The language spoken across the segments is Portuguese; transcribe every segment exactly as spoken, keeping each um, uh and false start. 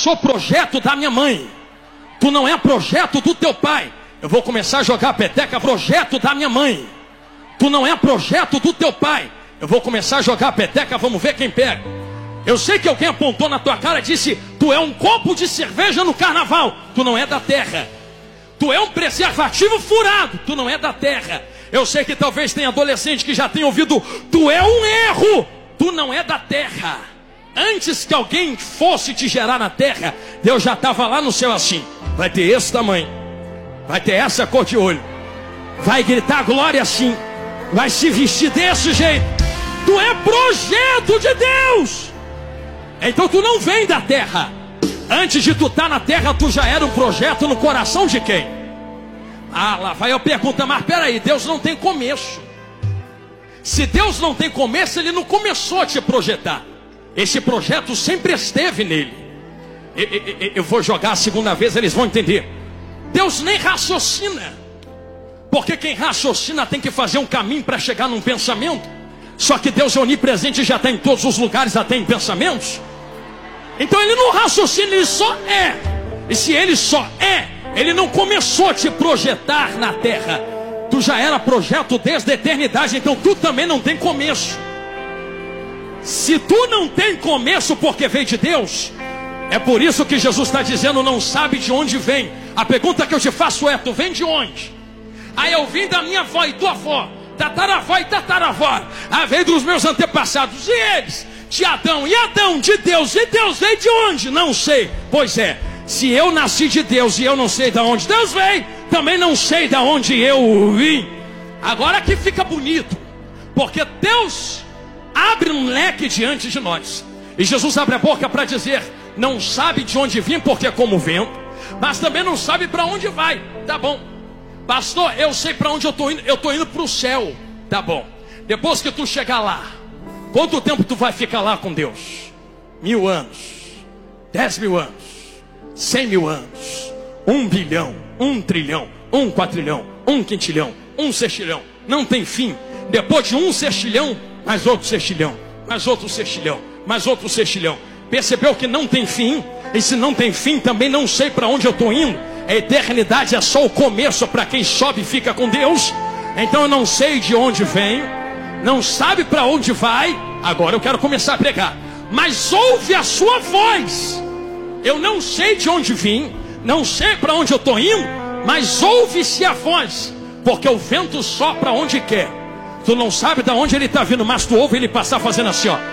sou projeto da minha mãe. Tu não é projeto do teu pai. Eu vou começar a jogar peteca, projeto da minha mãe. Tu não é projeto do teu pai. Eu vou começar a jogar peteca, vamos ver quem pega. Eu sei que alguém apontou na tua cara e disse: tu é um copo de cerveja no carnaval. Tu não é da terra. Tu é um preservativo furado. Tu não é da terra. Eu sei que talvez tenha adolescente que já tenha ouvido: tu é um erro. Tu não é da terra. Antes que alguém fosse te gerar na terra, Deus já estava lá no céu assim: vai ter esse tamanho, vai ter essa cor de olho, vai gritar glória assim, vai se vestir desse jeito. Tu é projeto de Deus. Então tu não vem da terra. Antes de tu estar na terra, tu já era um projeto no coração de quem? Ah, lá vai eu perguntar: mas peraí, Deus não tem começo. Se Deus não tem começo, Ele não começou a te projetar. Esse projeto sempre esteve nele. Eu, eu, eu vou jogar a segunda vez, eles vão entender. Deus nem raciocina. Porque quem raciocina tem que fazer um caminho para chegar num pensamento. Só que Deus é onipresente e já está em todos os lugares, até em pensamentos. Então Ele não raciocina, Ele só é. E se Ele só é, Ele não começou a te projetar na terra. Tu já era projeto desde a eternidade. Então tu também não tem começo. Se tu não tem começo porque veio de Deus, é por isso que Jesus está dizendo: não sabe de onde vem. A pergunta que eu te faço é: tu vem de onde? Aí eu vim da minha avó e tua avó, tataravó e tataravó. Ah, veio dos meus antepassados. E eles? De Adão. E Adão de Deus. E Deus veio de onde? Não sei. Pois é, se eu nasci de Deus e eu não sei de onde Deus veio, também não sei de onde eu vim. Agora que fica bonito, porque Deus abre um leque diante de nós. E Jesus abre a boca para dizer: não sabe de onde vim porque é como vento, mas também não sabe para onde vai. Tá bom. Pastor, eu sei para onde eu estou indo. Eu estou indo para o céu. Tá bom. Depois que tu chegar lá, quanto tempo tu vai ficar lá com Deus? Mil anos, dez mil anos, cem mil anos, um bilhão, um trilhão, um quatrilhão, um quintilhão, um sextilhão. Não tem fim. Depois de um sextilhão, mais outro sextilhão, mais outro sextilhão, mais outro sextilhão. Percebeu que não tem fim? E se não tem fim, também não sei para onde eu estou indo. A eternidade é só o começo para quem sobe e fica com Deus. Então eu não sei de onde venho, não sabe para onde vai. Agora eu quero começar a pregar. Mas ouve a sua voz. Eu não sei de onde vim, não sei para onde eu estou indo, mas ouve-se a voz, porque o vento sopra onde quer. Tu não sabe de onde ele está vindo, mas tu ouve ele passar fazendo assim, ó.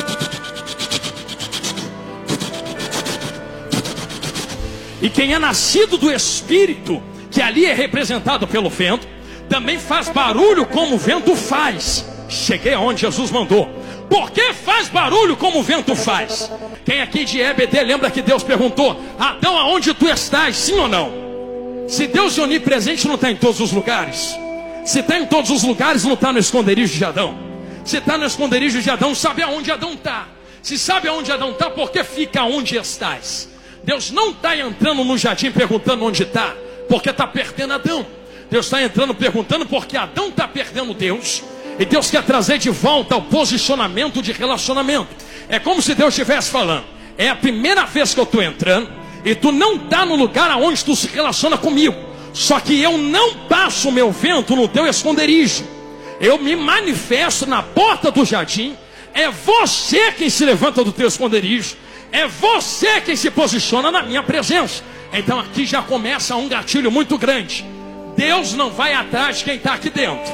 E quem é nascido do Espírito, que ali é representado pelo vento, também faz barulho como o vento faz. Cheguei aonde Jesus mandou. Por que faz barulho como o vento faz? Quem aqui de E B D lembra que Deus perguntou: Adão, aonde tu estás? Sim ou não? Se Deus é onipresente, não está em todos os lugares. Se está em todos os lugares, não está no esconderijo de Adão. Se está no esconderijo de Adão, sabe aonde Adão está. Se sabe aonde Adão está, por que fica onde estás? Deus não está entrando no jardim perguntando onde está, porque está perdendo Adão. Deus está entrando perguntando porque Adão está perdendo Deus. E Deus quer trazer de volta ao posicionamento de relacionamento. É como se Deus estivesse falando: é a primeira vez que eu estou entrando, e tu não está no lugar aonde tu se relaciona comigo. Só que eu não passo o meu vento no teu esconderijo. Eu me manifesto na porta do jardim. É você quem se levanta do teu esconderijo. É você quem se posiciona na minha presença. Então aqui já começa um gatilho muito grande. Deus não vai atrás de quem está aqui dentro.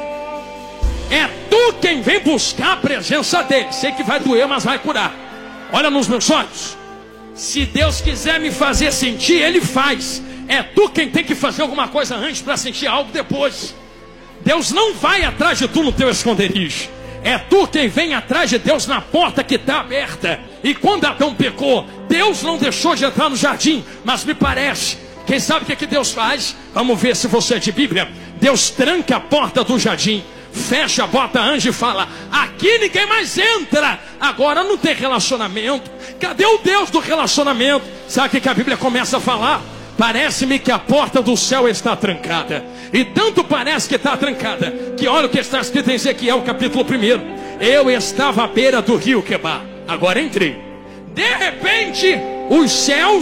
É tu quem vem buscar a presença dele. Sei que vai doer, mas vai curar. Olha nos meus olhos. Se Deus quiser me fazer sentir, Ele faz. É tu quem tem que fazer alguma coisa antes para sentir algo depois. Deus não vai atrás de tu no teu esconderijo. É tu quem vem atrás de Deus na porta que está aberta. E quando Adão pecou, Deus não deixou de entrar no jardim. Mas me parece, quem sabe o que, é que Deus faz? Vamos ver se você é de Bíblia. Deus tranca a porta do jardim, fecha, bota anjo e fala: aqui ninguém mais entra. Agora não tem relacionamento. Cadê o Deus do relacionamento? Sabe o que, que a Bíblia começa a falar? Parece-me que a porta do céu está trancada. E tanto parece que está trancada, que olha o que está escrito em Ezequiel capítulo primeiro. Eu estava à beira do rio Quebar. Agora entrei. De repente, os céus